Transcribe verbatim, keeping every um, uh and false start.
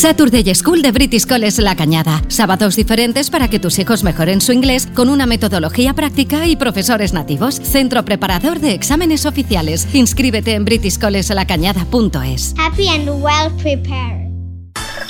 Saturday School de British College La Cañada. Sábados diferentes para que tus hijos mejoren su inglés con una metodología práctica y profesores nativos. Centro preparador de exámenes oficiales. Inscríbete en british college la cañada punto es. Happy and well prepared.